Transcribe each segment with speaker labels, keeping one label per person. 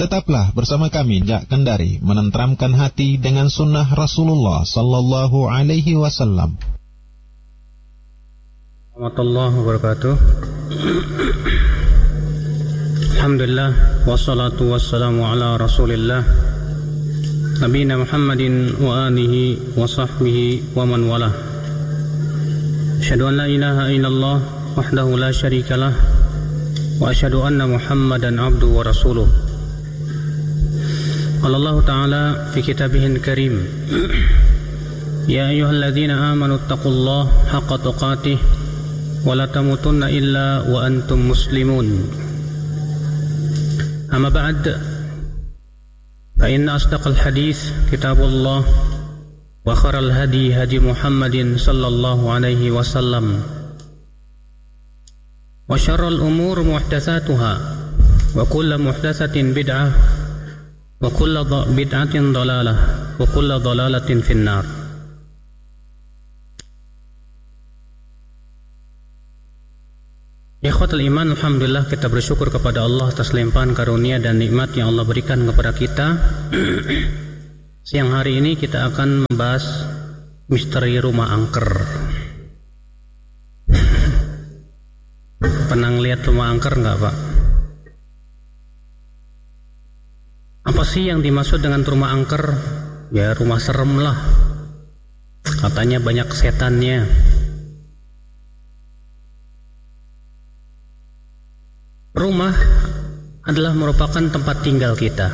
Speaker 1: Tetaplah bersama kami Jak Kendari menenteramkan hati dengan sunnah Rasulullah sallallahu alaihi wasallam.
Speaker 2: Warahmatullahi wabarakatuh. Alhamdulillah wassalatu wassalamu ala Rasulillah Nabiyina Muhammadin wa alihi wa sahbihi wa man walah. Asyhadu an la ilaha illallah wahdahu la syarikalah wa asyhadu anna Muhammadan abduhu wa rasuluh. Qala Allah Ta'ala fi kitabihil karim, ya ayyuhalladzina amanu taqullaha haqqa tuqatih wa la tamutunna illa wa antum muslimun. Amma ba'd, fa inna asdaqal hadits kitabullah wa khairal hadi hadi Muhammadin sallallahu alaihi wasallam wa syarrul umur muhdatsatuha wa kullu muhdatsatin bid'ah wa kullu bid'atin dhalalah wa kullu dhalalatin finnar. Ikhwatul iman, alhamdulillah kita bersyukur kepada Allah atas limpahan karunia dan nikmat yang Allah berikan kepada kita. Siang hari ini kita akan membahas misteri rumah angker. Pernah lihat rumah angker enggak, Pak? Apa sih yang dimaksud dengan rumah angker? Ya rumah serem lah. Katanya banyak setannya. Rumah adalah merupakan tempat tinggal kita,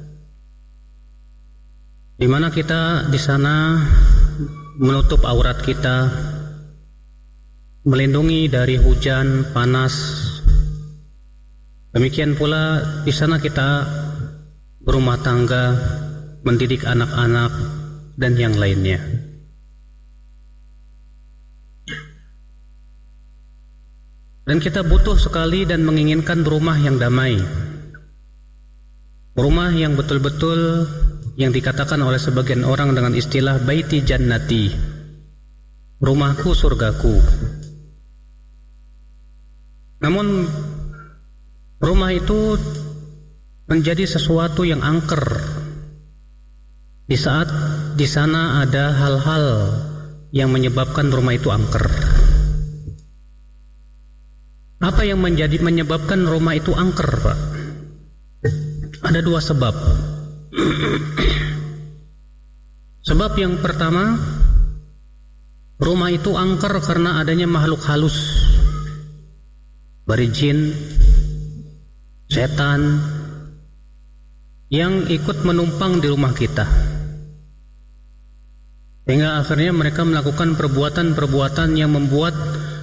Speaker 2: di mana kita di sana menutup aurat kita, melindungi dari hujan, panas. Demikian pula di sana kita berumah tangga, mendidik anak-anak dan yang lainnya. Dan kita butuh sekali dan menginginkan rumah yang damai, rumah yang betul-betul yang dikatakan oleh sebagian orang dengan istilah baiti jannati, rumahku surgaku. Namun rumah itu menjadi sesuatu yang angker di saat di sana ada hal-hal yang menyebabkan rumah itu angker. Apa yang menyebabkan rumah itu angker, Pak? Ada dua sebab. Sebab yang pertama, rumah itu angker karena adanya makhluk halus, dari jin, setan, yang ikut menumpang di rumah kita, sehingga akhirnya mereka melakukan perbuatan-perbuatan yang membuat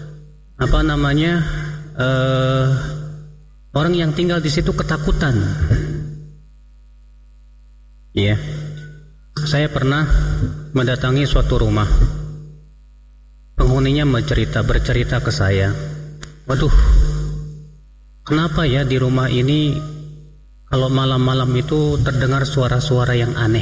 Speaker 2: orang yang tinggal di situ ketakutan. Ya, saya pernah mendatangi suatu rumah. Penghuninya bercerita ke saya, waduh, kenapa ya di rumah ini kalau malam-malam itu terdengar suara-suara yang aneh.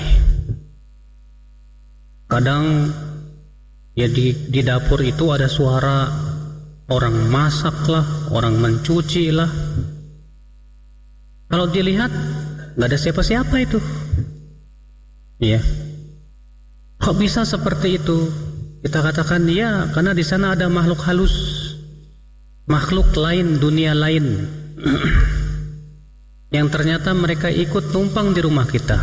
Speaker 2: Kadang ya di dapur itu ada suara orang masak lah, orang mencuci lah. Kalau dilihat nggak ada siapa-siapa itu. Iya. Kok bisa seperti itu? Kita katakan ya, karena di sana ada makhluk halus, makhluk lain, dunia lain, yang ternyata mereka ikut numpang di rumah kita.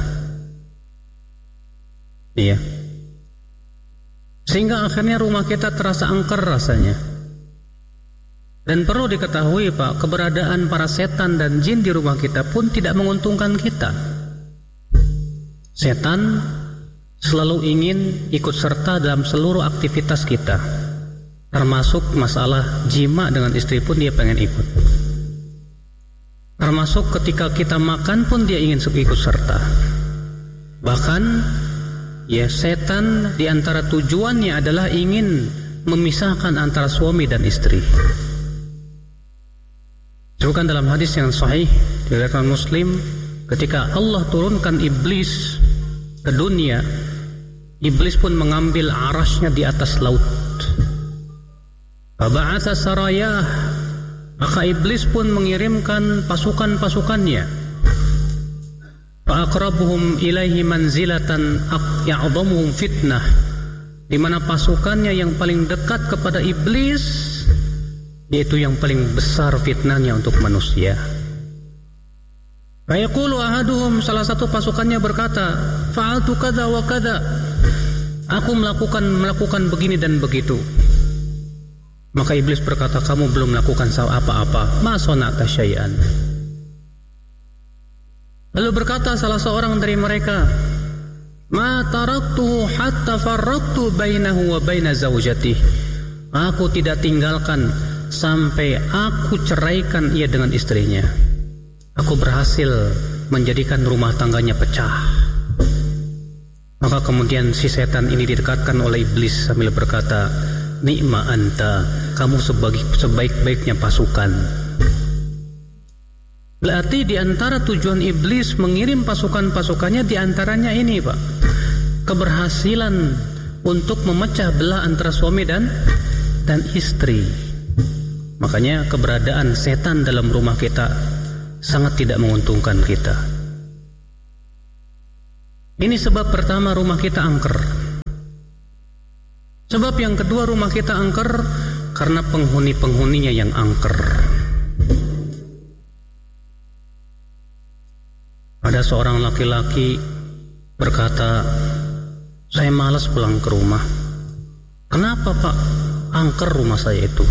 Speaker 2: Iya. Sehingga akhirnya rumah kita terasa angker rasanya. Dan perlu diketahui, Pak, keberadaan para setan dan jin di rumah kita pun tidak menguntungkan kita. Setan selalu ingin ikut serta dalam seluruh aktivitas kita, termasuk masalah jima dengan istri pun dia pengen ikut. Termasuk ketika kita makan pun dia ingin ikut serta. Bahkan ya setan di antara tujuannya adalah ingin memisahkan antara suami dan istri. Disebutkan dalam hadis yang sahih diriwayatkan Muslim, ketika Allah turunkan iblis ke dunia, iblis pun mengambil arasnya di atas laut. Faba'atha sarayah, maka iblis pun mengirimkan pasukan-pasukannya fa aqrabuhum ilaihi manzilatan ya'dhamuhum fitnah, di mana pasukannya yang paling dekat kepada iblis yaitu yang paling besar fitnahnya untuk manusia. Fa yaqulu ahaduhum, salah satu pasukannya berkata, fa'altu kadza wa kadza, aku melakukan begini dan begitu. Maka iblis berkata, kamu belum melakukan apa-apa. Ma sana'ta syai'an. Lalu berkata salah seorang dari mereka, ma taraktuhu hatta farraqtu bainahu wa baina zaujatihi. Aku tidak tinggalkan sampai aku ceraikan ia dengan istrinya. Aku berhasil menjadikan rumah tangganya pecah. Maka kemudian si setan ini didekatkan oleh iblis sambil berkata, ni'ma anta, kamu sebaik-baiknya pasukan. Berarti di antara tujuan iblis mengirim pasukan-pasukannya di antaranya ini, Pak. Keberhasilan untuk memecah belah antara suami dan istri. Makanya keberadaan setan dalam rumah kita sangat tidak menguntungkan kita. Ini sebab pertama rumah kita angker. Sebab yang kedua rumah kita angker karena penghuni-penghuninya yang angker. Ada seorang laki-laki berkata, saya malas pulang ke rumah. Kenapa, Pak? Angker rumah saya itu.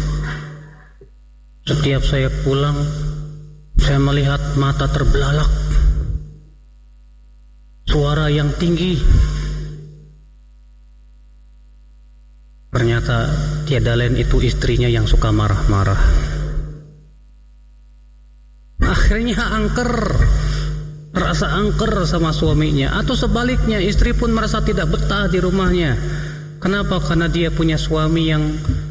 Speaker 2: Setiap saya pulang, saya melihat mata terbelalak, suara yang tinggi. Ternyata tiada lain itu istrinya yang suka marah-marah. Akhirnya angker, merasa angker sama suaminya. Atau sebaliknya, istri pun merasa tidak betah di rumahnya. Kenapa? Karena dia punya suami yang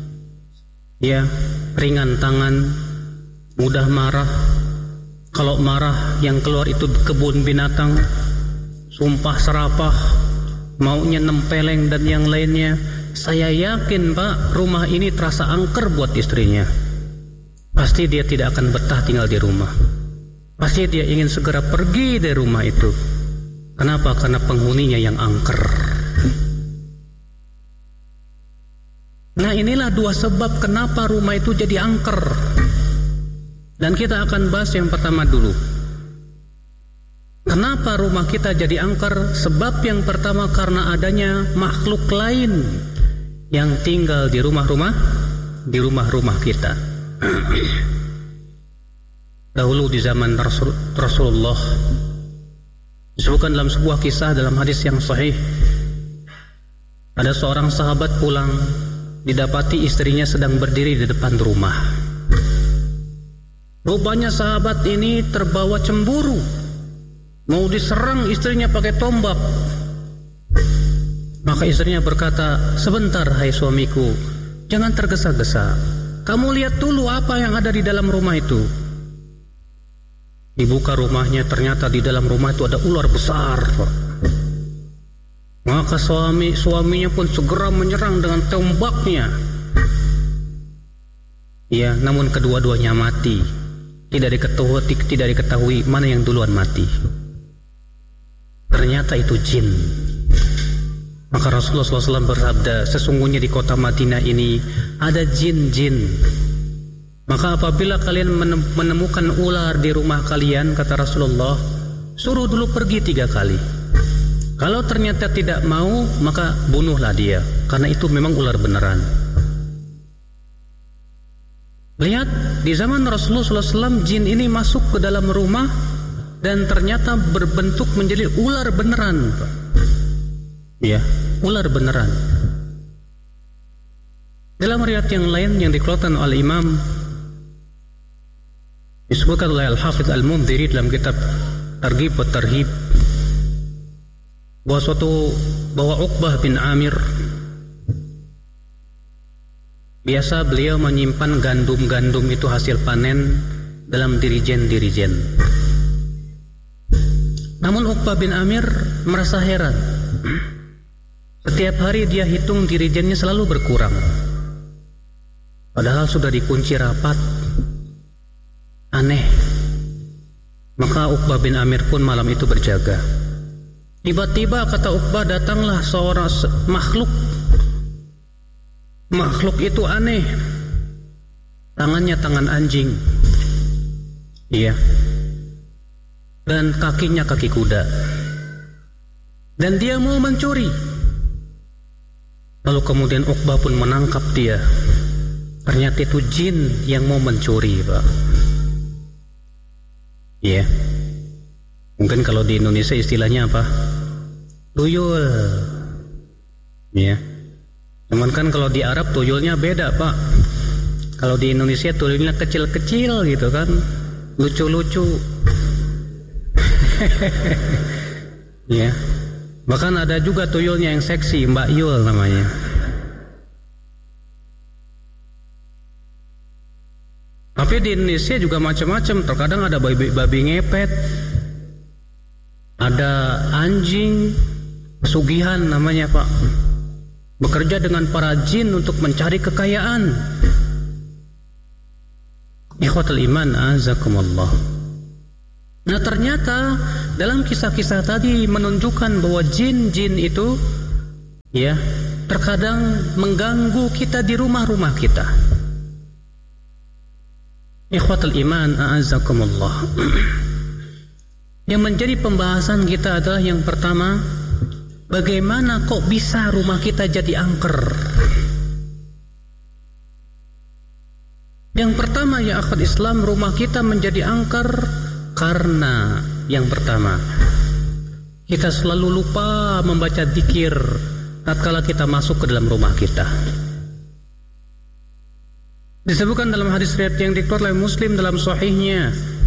Speaker 2: ringan tangan, mudah marah. Kalau marah yang keluar itu kebun binatang, sumpah serapah, maunya nempeleng dan yang lainnya. Saya yakin, Pak, rumah ini terasa angker buat istrinya. Pasti dia tidak akan betah tinggal di rumah. Pasti dia ingin segera pergi dari rumah itu. Kenapa? Karena penghuninya yang angker. Nah, inilah dua sebab kenapa rumah itu jadi angker. Dan kita akan bahas yang pertama dulu. Kenapa rumah kita jadi angker? Sebab yang pertama karena adanya makhluk lain yang tinggal di rumah-rumah kita. Dahulu di zaman Rasulullah, disebutkan dalam sebuah kisah dalam hadis yang sahih, ada seorang sahabat pulang, didapati istrinya sedang berdiri di depan rumah. Rupanya sahabat ini terbawa cemburu, mau diserang istrinya pakai tombak. Maka istrinya berkata, sebentar hai suamiku, jangan tergesa-gesa. Kamu lihat dulu apa yang ada di dalam rumah itu. Dibuka rumahnya, ternyata di dalam rumah itu ada ular besar. Maka suaminya pun segera menyerang dengan tombaknya. Ya, namun kedua-duanya mati. Tidak diketahui mana yang duluan mati. Ternyata itu jin. Maka Rasulullah SAW bersabda, sesungguhnya di kota Madinah ini ada jin-jin. Maka apabila kalian menemukan ular di rumah kalian, kata Rasulullah, suruh dulu pergi 3 kali. Kalau ternyata tidak mau, maka bunuhlah dia, karena itu memang ular beneran. Lihat, di zaman Rasulullah SAW, jin ini masuk ke dalam rumah dan ternyata berbentuk menjadi ular beneran. Ya, ular beneran. Dalam riwayat yang lain yang dikeluarkan oleh Imam, disebutkan oleh Al-Hafidh Al-Mundhiri dalam kitab Targhib wa Tarhib, bahwa Uqbah bin Amir biasa beliau menyimpan gandum-gandum itu hasil panen dalam dirijen-dirijen. Namun Uqbah bin Amir merasa heran. Setiap hari dia hitung dirijennya selalu berkurang, padahal sudah dikunci rapat. Aneh. Maka Uqbah bin Amir pun malam itu berjaga. Tiba-tiba kata Uqbah, datanglah seorang makhluk. Makhluk itu aneh. Tangannya tangan anjing. Iya. Dan kakinya kaki kuda. Dan dia mau mencuri. Lalu kemudian Uqbah pun menangkap dia. Ternyata itu jin yang mau mencuri, Pak. Iya. Mungkin kalau di Indonesia istilahnya apa? Tuyul. Iya. Cuman kan kalau di Arab tuyulnya beda, Pak. Kalau di Indonesia tuyulnya kecil-kecil gitu kan. Lucu-lucu. Iya. Bahkan ada juga tuyulnya yang seksi, Mbak Yul namanya. Tapi di Indonesia juga macam-macam. Terkadang ada babi ngepet, ada anjing pesugihan namanya, Pak. Bekerja dengan para jin untuk mencari kekayaan. Ikhwatul iman, azakumullah. Nah, ternyata dalam kisah-kisah tadi menunjukkan bahwa jin-jin itu ya terkadang mengganggu kita di rumah-rumah kita. Ikhwatul iman, a'azakumullah. Yang menjadi pembahasan kita adalah yang pertama, bagaimana kok bisa rumah kita jadi angker? Yang pertama ya akhwat Islam, rumah kita menjadi angker karena yang pertama, kita selalu lupa membaca zikir tatkala kita masuk ke dalam rumah kita. Disebutkan dalam hadis riwayat yang dikeluarkan oleh Muslim dalam sahihnya,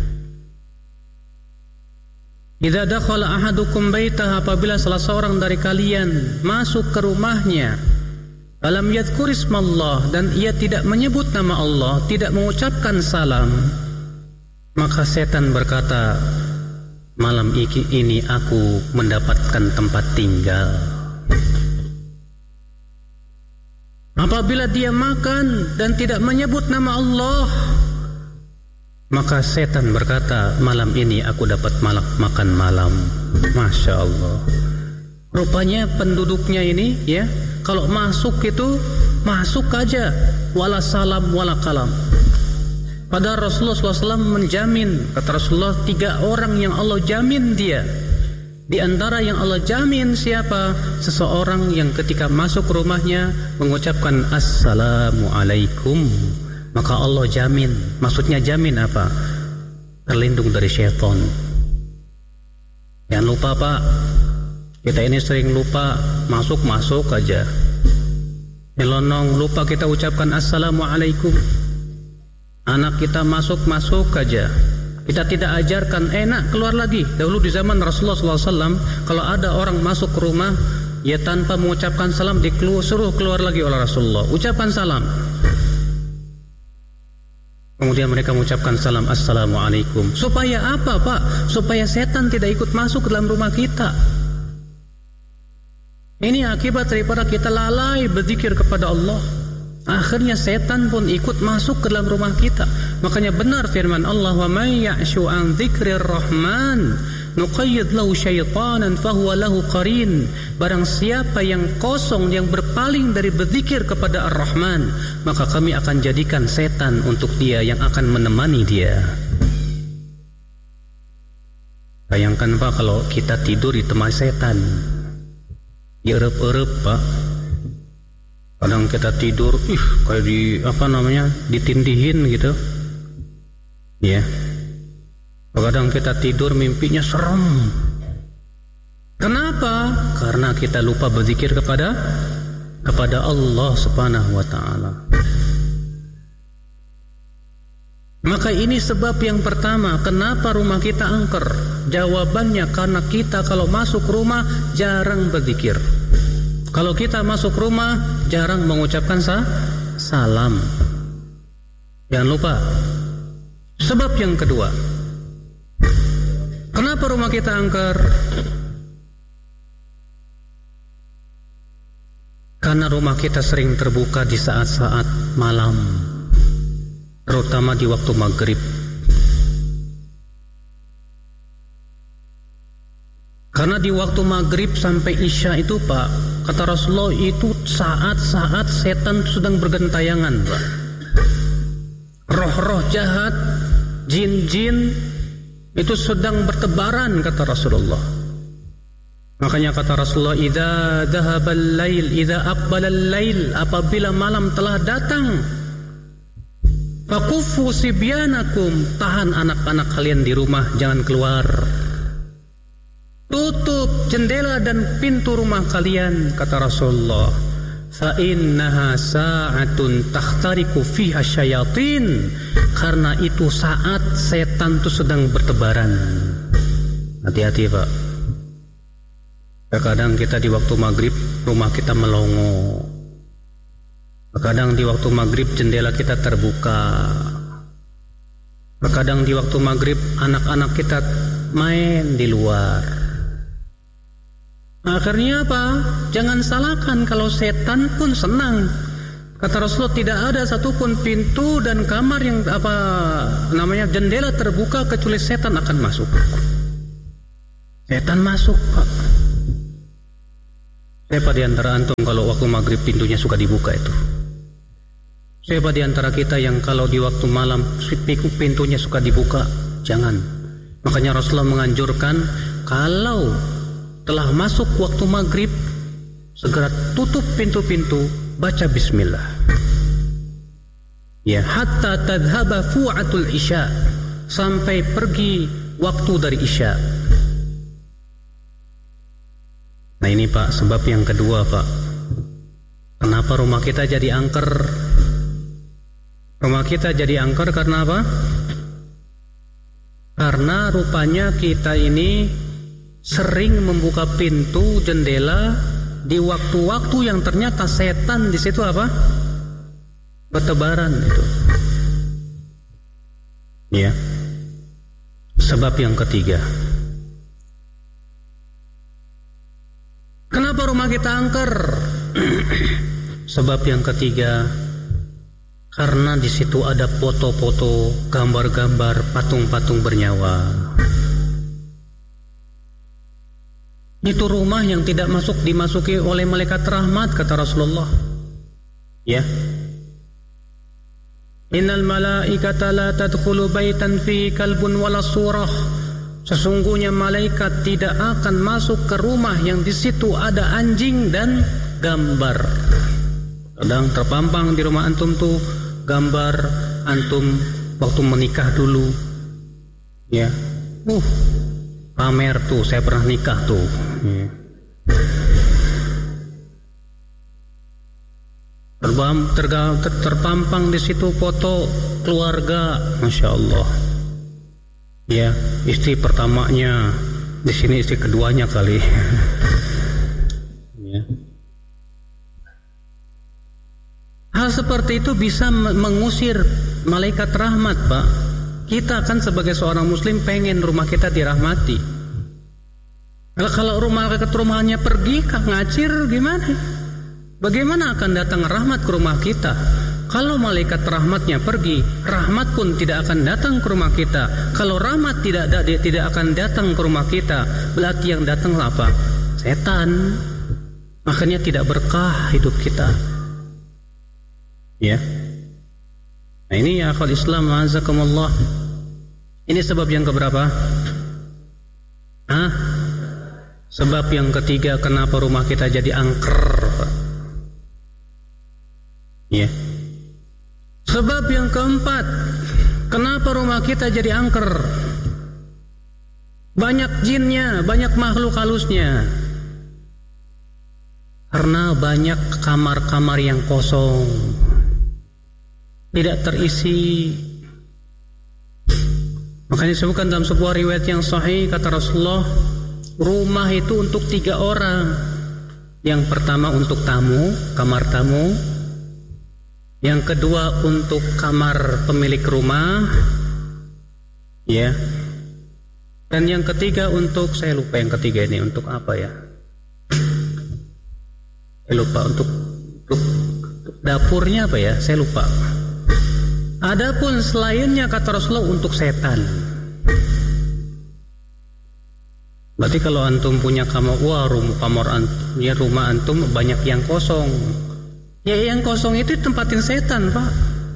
Speaker 2: idza dakhala ahadukum baitah, apabila salah seorang dari kalian masuk ke rumahnya, alam yadhkur ismallah, dan ia tidak menyebut nama Allah, tidak mengucapkan salam, maka setan berkata, malam ini aku mendapatkan tempat tinggal. Apabila dia makan dan tidak menyebut nama Allah, maka setan berkata, malam ini aku dapat makan malam. Masya Allah. Rupanya penduduknya ini ya, kalau masuk itu masuk aja, wala salam wala kalam. Padahal Rasulullah SAW menjamin, kata Rasulullah, 3 orang yang Allah jamin dia. Di antara yang Allah jamin siapa? Seseorang yang ketika masuk rumahnya mengucapkan Assalamualaikum, maka Allah jamin. Maksudnya jamin apa? Terlindung dari syaitan. Jangan lupa, Pak, kita ini sering lupa, masuk aja. Nyelonong, lupa kita ucapkan Assalamualaikum. Anak kita masuk aja. Kita tidak ajarkan, enak keluar lagi. Dahulu di zaman Rasulullah SAW, kalau ada orang masuk ke rumah, ya tanpa mengucapkan salam, suruh keluar lagi oleh Rasulullah. Ucapkan salam. Kemudian mereka mengucapkan salam, Assalamualaikum. Supaya apa, Pak? Supaya setan tidak ikut masuk ke dalam rumah kita. Ini akibat daripada kita lalai berzikir kepada Allah. Akhirnya setan pun ikut masuk ke dalam rumah kita. Makanya benar firman Allah, wa may ya'shu an dzikrir rahman nuqayyid lahu syaitanan fahuwa lahu qarin. Barang siapa yang kosong, yang berpaling dari berzikir kepada Ar-Rahman, maka kami akan jadikan setan untuk dia yang akan menemani dia. Bayangkan, Pak, kalau kita tidur di tempat setan, erep-erep, Pak. Kadang kita tidur, kayak ditindihin gitu. Ya. Kadang kita tidur mimpinya serem. Kenapa? Karena kita lupa berzikir kepada Allah Subhanahu wa taala. Maka ini sebab yang pertama, kenapa rumah kita angker? Jawabannya karena kita kalau masuk rumah jarang berzikir. Kalau kita masuk rumah jarang mengucapkan salam. Jangan lupa. Sebab yang kedua, kenapa rumah kita angker? Karena rumah kita sering terbuka di saat-saat malam, terutama di waktu maghrib. Karena di waktu maghrib sampai isya itu Pak, kata Rasulullah, itu saat-saat setan sedang bergentayangan Pak. Roh-roh jahat, jin-jin itu sedang bertebaran, kata Rasulullah. Makanya kata Rasulullah, idza dhahabal lail, idza aqbalal lail, apabila malam telah datang, fakufu sibyanakum, tahan anak-anak kalian di rumah, jangan keluar. Tutup jendela dan pintu rumah kalian, kata Rasulullah. Fa innaha sa'atun takhtariku fiha syayatin, karena itu saat setan itu sedang bertebaran. Hati-hati Pak. Terkadang kita di waktu maghrib rumah kita melongo. Terkadang di waktu maghrib jendela kita terbuka. Terkadang di waktu maghrib anak-anak kita main di luar. Akhirnya apa? Jangan salahkan kalau setan pun senang. Kata Rasulullah, tidak ada satupun pintu dan kamar yang jendela terbuka kecuali setan akan masuk. Setan masuk Pak. Siapa di antara antum kalau waktu maghrib pintunya suka dibuka itu? Siapa di antara kita yang kalau di waktu malam pintunya suka dibuka? Jangan. Makanya Rasulullah menganjurkan, kalau telah masuk waktu maghrib, segera tutup pintu-pintu, baca bismillah. Ya, hatta tadhhaba fu'atul isya, sampai pergi waktu dari isya. Nah ini Pak, sebab yang kedua Pak, kenapa rumah kita jadi angker? Rumah kita jadi angker karena apa? Karena rupanya kita ini sering membuka pintu jendela di waktu-waktu yang ternyata setan di situ apa? Bertebaran itu. Ya. Sebab yang ketiga. Kenapa rumah kita angker? Sebab yang ketiga, karena di situ ada foto-foto, gambar-gambar, patung-patung bernyawa. Itu rumah yang tidak dimasuki oleh malaikat rahmat, kata Rasulullah. Ya. Innal malaikata la tadkhulu baitan fi kalbun wala surah. Sesungguhnya malaikat tidak akan masuk ke rumah yang di situ ada anjing dan gambar. Kadang terpampang di rumah antum tuh gambar antum waktu menikah dulu. Ya. Pamer tuh, saya pernah nikah tuh. Ya. Terpampang di situ foto keluarga, masya Allah. Ya, istri pertamanya, di sini istri keduanya kali. Ya. Hal seperti itu bisa mengusir malaikat rahmat, Pak. Kita kan sebagai seorang muslim pengen rumah kita dirahmati. Kalau malaikat rumahnya pergi, ngacir gimana? Bagaimana akan datang rahmat ke rumah kita? Kalau malaikat rahmatnya pergi, rahmat pun tidak akan datang ke rumah kita. Kalau rahmat tidak akan datang ke rumah kita, berarti yang datang apa? Setan. Makanya tidak berkah hidup kita. Ya. Nah ini ya akhwal Islam, azakumullah. Ini sebab yang keberapa? Sebab yang ketiga kenapa rumah kita jadi angker, Pak. Ya. Sebab yang keempat, kenapa rumah kita jadi angker? Banyak jinnya, banyak makhluk halusnya. Karena banyak kamar-kamar yang kosong, tidak terisi. Makanya disebutkan dalam sebuah riwayat yang sahih, kata Rasulullah, rumah itu untuk 3 orang. Yang pertama untuk tamu, kamar tamu. Yang kedua untuk kamar pemilik rumah, ya. Dan yang ketiga untuk, saya lupa yang ketiga ini untuk apa ya? Saya lupa untuk dapurnya apa ya? Saya lupa. Adapun selainnya kata Rasulullah untuk setan. Berarti kalau antum punya rumah antum banyak yang kosong. Ya yang kosong itu tempatin setan, Pak.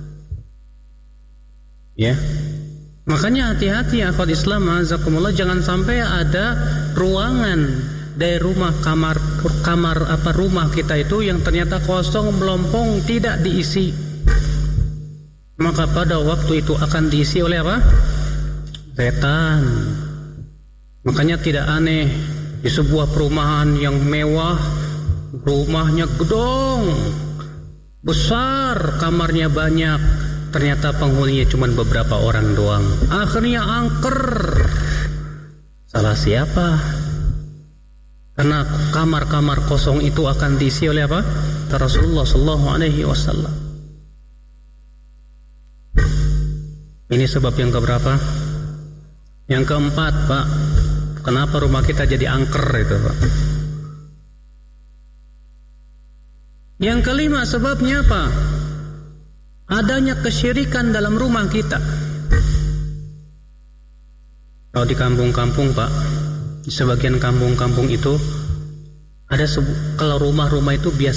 Speaker 2: Ya. Makanya hati-hati ya akhwat Islam, azakumullah, jangan sampai ada ruangan dari rumah kamar rumah kita itu yang ternyata kosong, melompong, tidak diisi. Maka pada waktu itu akan diisi oleh apa? Setan. Makanya tidak aneh di sebuah perumahan yang mewah, rumahnya gedong, besar, kamarnya banyak, ternyata penghuninya cuma beberapa orang doang. Akhirnya angker. Salah siapa? Karena kamar-kamar kosong itu akan diisi oleh apa? Rasulullah sallallahu alaihi wasallam. Ini sebab yang keberapa? Yang keempat, Pak. Kenapa rumah kita jadi angker itu, Pak? Yang kelima, sebabnya apa? Adanya kesyirikan dalam rumah kita. Kalau di kampung-kampung, Pak, di sebagian kampung-kampung itu ada kalau rumah-rumah itu biasa